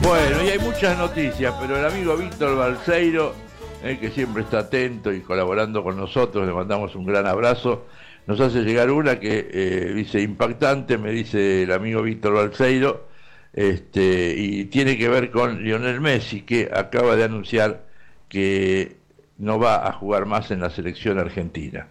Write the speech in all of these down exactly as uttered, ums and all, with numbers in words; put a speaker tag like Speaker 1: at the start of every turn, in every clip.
Speaker 1: Bueno, y hay muchas noticias, pero el amigo Víctor Balseiro, eh, que siempre está atento y colaborando con nosotros, le mandamos un gran abrazo, nos hace llegar una que eh, dice impactante, me dice el amigo Víctor Balseiro, este, y tiene que ver con Lionel Messi, que acaba de anunciar que no va a jugar más en la selección argentina.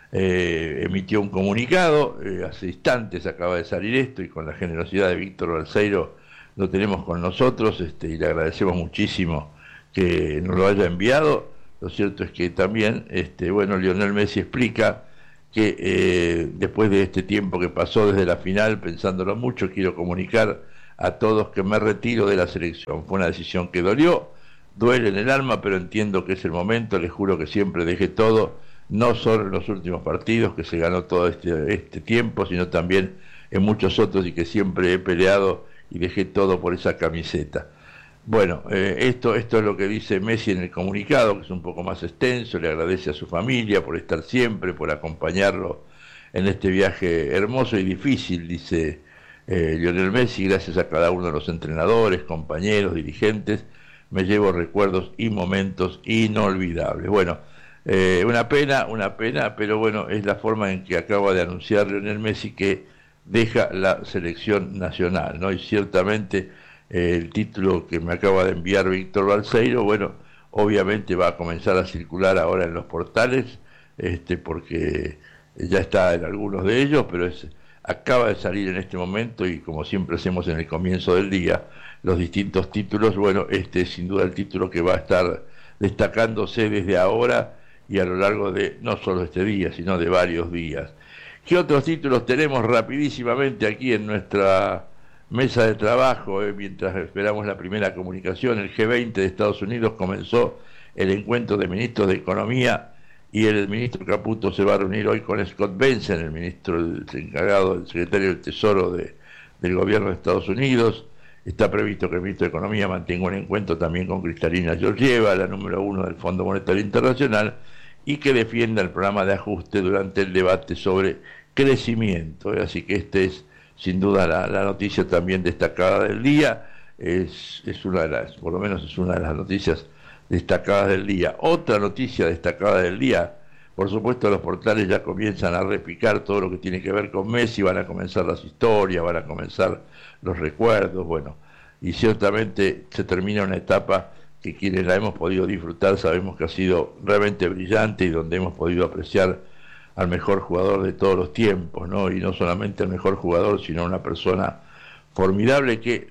Speaker 1: Eh, emitió un comunicado, eh, hace instantes acaba de salir esto, y con la generosidad de Víctor Balseiro lo tenemos con nosotros, este, y le agradecemos muchísimo que nos lo haya enviado. Lo cierto es que también, este, bueno, Lionel Messi explica que eh, después de este tiempo que pasó desde la final, pensándolo mucho, quiero comunicar a todos que me retiro de la selección. Fue una decisión que dolió, duele en el alma, pero entiendo que es el momento. Les juro que siempre dejé todo, no solo en los últimos partidos que se ganó todo este, este tiempo, sino también en muchos otros, y que siempre he peleado y dejé todo por esa camiseta. Bueno, eh, esto, esto es lo que dice Messi en el comunicado, que es un poco más extenso. Le agradece a su familia por estar siempre, por acompañarlo en este viaje hermoso y difícil, dice eh, Lionel Messi. Gracias a cada uno de los entrenadores, compañeros, dirigentes, me llevo recuerdos y momentos inolvidables. Bueno, eh, una pena, una pena, pero bueno, es la forma en que acaba de anunciar Lionel Messi que deja la selección nacional, ¿no? Y ciertamente eh, el título que me acaba de enviar Víctor Balseiro, bueno, obviamente va a comenzar a circular ahora en los portales, este, porque ya está en algunos de ellos, pero es, acaba de salir en este momento, y como siempre hacemos en el comienzo del día, los distintos títulos. Bueno, este es sin duda el título que va a estar destacándose desde ahora y a lo largo de no solo este día, sino de varios días. ¿Qué otros títulos tenemos rapidísimamente aquí en nuestra mesa de trabajo? Eh, mientras esperamos la primera comunicación, el G veinte de Estados Unidos comenzó el encuentro de ministros de Economía, y el ministro Caputo se va a reunir hoy con Scott Bessent, el ministro el encargado, el secretario del Tesoro de, del gobierno de Estados Unidos. Está previsto que el ministro de Economía mantenga un encuentro también con Kristalina Georgieva, la número uno del Fondo Monetario Internacional, y que defienda el programa de ajuste durante el debate sobre crecimiento. Así que esta es sin duda la, la noticia también destacada del día. Es, es una de las, por lo menos es una de las noticias destacadas del día. Otra noticia destacada del día, por supuesto, los portales ya comienzan a repicar todo lo que tiene que ver con Messi. Van a comenzar las historias, van a comenzar los recuerdos, bueno, y ciertamente se termina una etapa que quienes la hemos podido disfrutar sabemos que ha sido realmente brillante, y donde hemos podido apreciar al mejor jugador de todos los tiempos, ¿no? Y no solamente al mejor jugador, sino una persona formidable que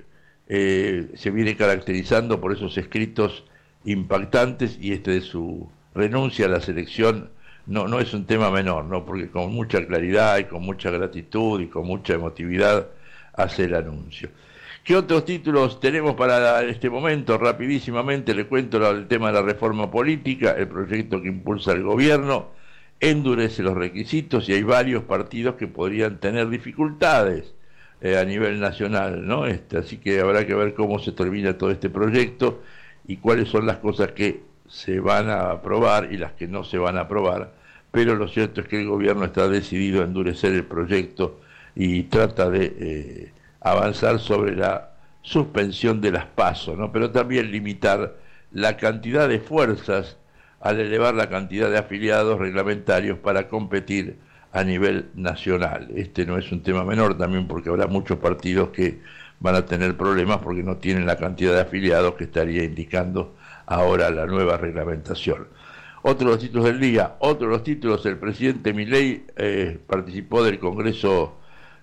Speaker 1: eh, se viene caracterizando por esos escritos impactantes, y este de su renuncia a la selección no, no es un tema menor, ¿no? Porque con mucha claridad y con mucha gratitud y con mucha emotividad hace el anuncio. ¿Qué otros títulos tenemos para este momento? Rapidísimamente le cuento el tema de la reforma política. El proyecto que impulsa el gobierno endurece los requisitos, y hay varios partidos que podrían tener dificultades eh, a nivel nacional, ¿no? Este, así que habrá que ver cómo se termina todo este proyecto y cuáles son las cosas que se van a aprobar y las que no se van a aprobar. Pero lo cierto es que el gobierno está decidido a endurecer el proyecto y trata de Eh, avanzar sobre la suspensión de las PASO, ¿no? Pero también limitar la cantidad de fuerzas al elevar la cantidad de afiliados reglamentarios para competir a nivel nacional. Este no es un tema menor también, porque habrá muchos partidos que van a tener problemas porque no tienen la cantidad de afiliados que estaría indicando ahora la nueva reglamentación. Otro de los títulos del día, otro de los títulos, el presidente Milei eh, participó del Congreso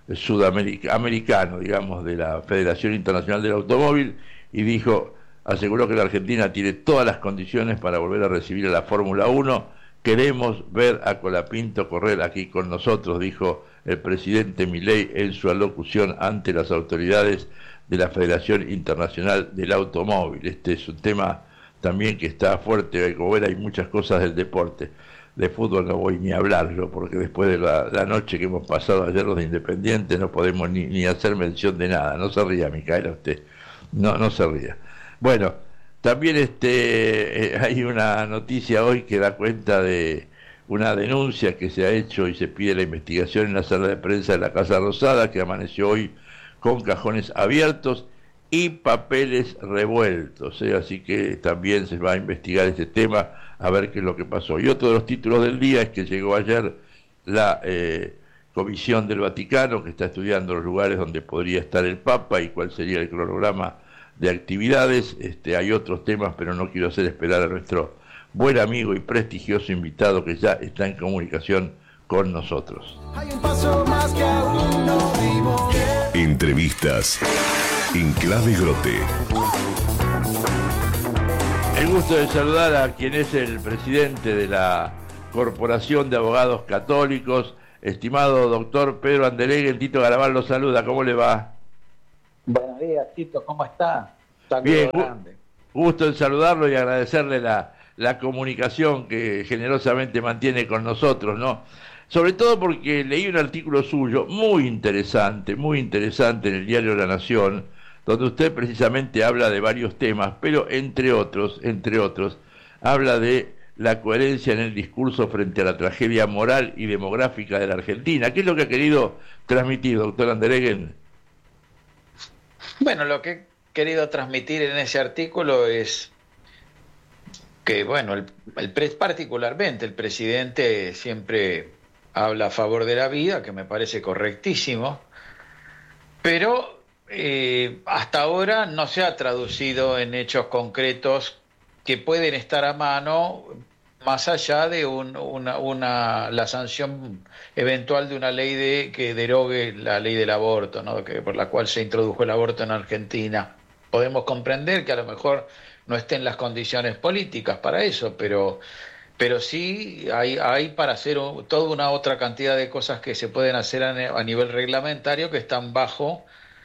Speaker 1: sudamericano, digamos, de la Federación Internacional del Automóvil, y dijo, aseguró que la Argentina tiene todas las condiciones para volver a recibir a la Fórmula uno. Queremos ver a Colapinto correr aquí con nosotros, dijo el presidente Milei en su alocución ante las autoridades de la Federación Internacional del Automóvil. Este es un tema también que está fuerte. Como ven, hay muchas cosas del deporte. De fútbol no voy ni a hablar yo, porque después de la, la noche que hemos pasado ayer los de Independiente no podemos ni, ni hacer mención de nada. No se ría, Micaela, usted. No, no se ría. Bueno, también este eh, hay una noticia hoy que da cuenta de una denuncia que se ha hecho y se pide la investigación en la sala de prensa de la Casa Rosada, que amaneció hoy con cajones abiertos y papeles revueltos, ¿eh? Así que también se va a investigar este tema, a ver qué es lo que pasó. Y otro de los títulos del día es que llegó ayer la eh, Comisión del Vaticano, que está estudiando los lugares donde podría estar el Papa y cuál sería el cronograma de actividades. Este, hay otros temas, pero no quiero hacer esperar a nuestro buen amigo y prestigioso invitado que ya está en comunicación con nosotros.
Speaker 2: Hay un paso más que aún no vivo.
Speaker 3: Entrevistas en Clave Grote.
Speaker 1: El gusto de saludar a quien es el presidente de la Corporación de Abogados Católicos, estimado doctor Pedro Andereguen. Tito Garabal lo saluda, ¿cómo le va?
Speaker 4: Buenos días, Tito, ¿cómo está? Saludo
Speaker 1: Bien,
Speaker 4: grande.
Speaker 1: Gusto en saludarlo y agradecerle la, la comunicación que generosamente mantiene con nosotros, ¿no? Sobre todo porque leí un artículo suyo muy interesante, muy interesante en el diario La Nación, donde usted precisamente habla de varios temas, pero entre otros, entre otros, habla de la coherencia en el discurso frente a la tragedia moral y demográfica de la Argentina. ¿Qué es lo que ha querido transmitir, doctor Andereguen?
Speaker 4: Bueno, lo que he querido transmitir en ese artículo es que, bueno, el, el particularmente el presidente siempre habla a favor de la vida, que me parece correctísimo, pero eh, hasta ahora no se ha traducido en hechos concretos que pueden estar a mano más allá de un, una, una, la sanción eventual de una ley de que derogue la ley del aborto, ¿no? Que, por la cual se introdujo el aborto en Argentina. Podemos comprender que a lo mejor no estén las condiciones políticas para eso, pero, pero sí hay, hay para hacer un, toda una otra cantidad de cosas que se pueden hacer a, a nivel reglamentario que están bajo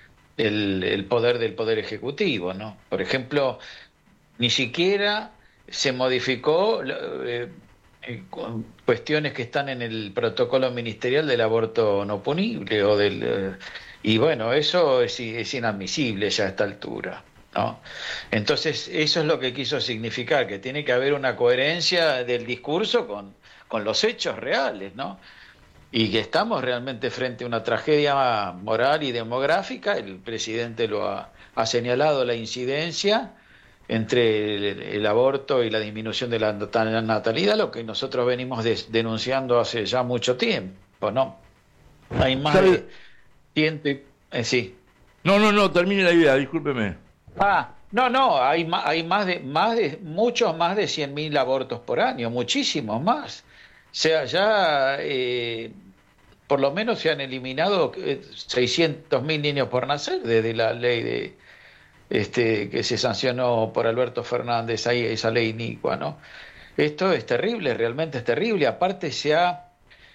Speaker 4: el, el poder del Poder Ejecutivo, ¿no? Por ejemplo, ni siquiera se modificó eh, eh, cuestiones que están en el protocolo ministerial del aborto no punible o del eh, y bueno, eso es, es inadmisible ya a esta altura, ¿no? Entonces eso es lo que quiso significar, que tiene que haber una coherencia del discurso con, con los hechos reales, ¿no? Y que estamos realmente frente a una tragedia moral y demográfica. El presidente lo ha, ha señalado, la incidencia entre el, el aborto y la disminución de la natalidad, lo que nosotros venimos des, denunciando hace ya mucho tiempo, ¿no? Hay más
Speaker 1: ¿Sabe?
Speaker 4: de ciento y, eh, sí.
Speaker 1: No, no, no, termine la idea, discúlpeme.
Speaker 4: Ah, no, no, hay más, hay más de, más de, muchos más de cien mil abortos por año, muchísimos más. O sea, ya eh, por lo menos se han eliminado seiscientos mil niños por nacer desde la ley de Este, que se sancionó por Alberto Fernández, ahí esa ley inicua, ¿no? Esto es terrible, realmente es terrible. Aparte se ha,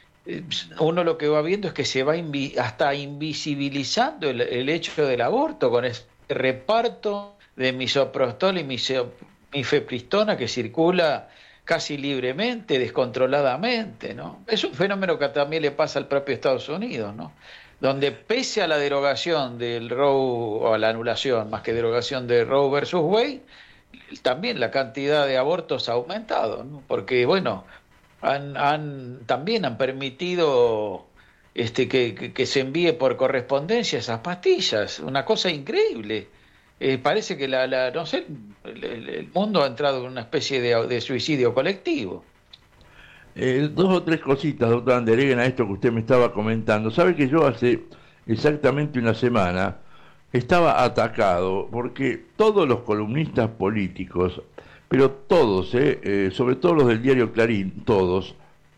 Speaker 4: uno lo que va viendo es que se va invi, hasta invisibilizando el, el hecho del aborto con este reparto de misoprostol y miso, mifepristona que circula casi libremente, descontroladamente, ¿no? Es un fenómeno que también le pasa al propio Estados Unidos, ¿no? Donde pese a la derogación del Roe, o a la anulación, más que derogación de Roe versus Wade, también la cantidad de abortos ha aumentado, ¿no? Porque, bueno, han, han, también han permitido este, que, que, que se envíe por correspondencia esas pastillas, una cosa increíble. Eh, parece que la, la no sé, el, el mundo ha entrado en una especie de, de suicidio colectivo.
Speaker 1: Eh, dos o tres cositas, doctor Andereguen, a esto que usted me estaba comentando. Sabe que yo hace exactamente una semana estaba atacado porque todos los columnistas políticos, pero todos, eh, eh, sobre todo los del diario Clarín, todos,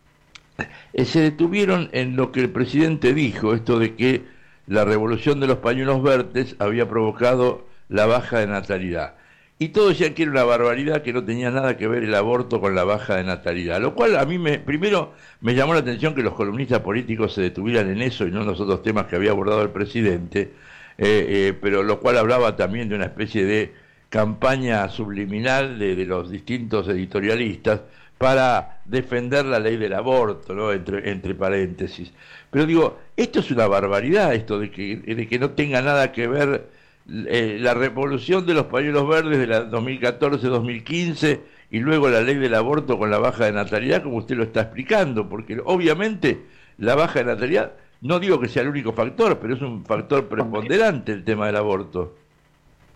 Speaker 1: eh, se detuvieron en lo que el presidente dijo, esto de que la revolución de los pañuelos verdes había provocado la baja de natalidad. Y todos decían que era una barbaridad, que no tenía nada que ver el aborto con la baja de natalidad. Lo cual a mí, me primero, me llamó la atención que los columnistas políticos se detuvieran en eso y no en los otros temas que había abordado el presidente, eh, eh, pero lo cual hablaba también de una especie de campaña subliminal de, de los distintos editorialistas para defender la ley del aborto, ¿no? Entre, entre paréntesis. Pero digo, esto es una barbaridad, esto de que, de que no tenga nada que ver Eh, la revolución de los pañuelos verdes de la dos mil catorce dos mil quince y luego la ley del aborto con la baja de natalidad, como usted lo está explicando, porque obviamente la baja de natalidad, no digo que sea el único factor, pero es un factor preponderante el tema del aborto.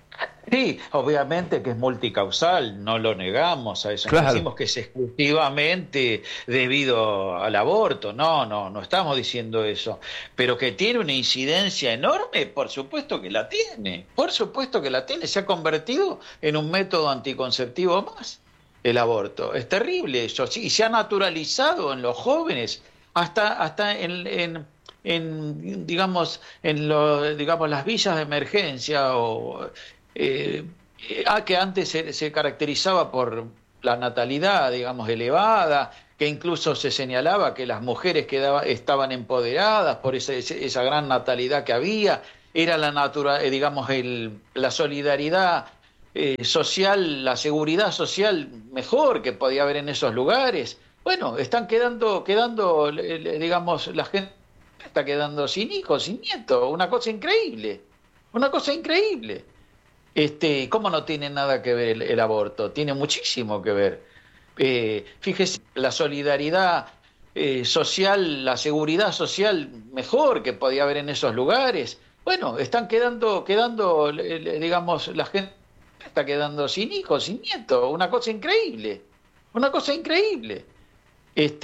Speaker 4: Sí, obviamente que es multicausal, no lo negamos a eso,
Speaker 1: Claro.
Speaker 4: no decimos que es exclusivamente debido al aborto, no, no, no estamos diciendo eso, pero que tiene una incidencia enorme, por supuesto que la tiene, por supuesto que la tiene, se ha convertido en un método anticonceptivo más, el aborto, es terrible eso, sí, y se ha naturalizado en los jóvenes, hasta, hasta en, en, en, digamos, en lo, digamos, las villas de emergencia o eh, eh, ah, que antes se, se caracterizaba por la natalidad, digamos, elevada, que incluso se señalaba que las mujeres quedaba, estaban empoderadas por esa, esa gran natalidad que había, era la natura, eh, digamos, el, la solidaridad eh, social, la seguridad social mejor que podía haber en esos lugares. Bueno, están quedando, quedando, eh, digamos, la gente está quedando sin hijos, sin nietos, una cosa increíble, una cosa increíble. Este, ¿cómo no tiene nada que ver el, el aborto? Tiene muchísimo que ver. Eh, fíjese, la solidaridad eh, social, la seguridad social mejor que podía haber en esos lugares. Bueno, están quedando, quedando, eh, digamos, la gente está quedando sin hijos, sin nietos, una cosa increíble, una cosa increíble. Este,